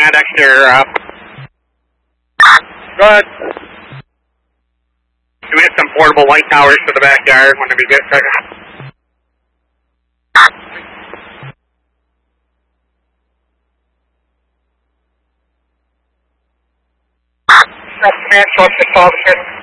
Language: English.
add extra, good. Do we have some portable light towers for the backyard when we get there? Command, 12 officer.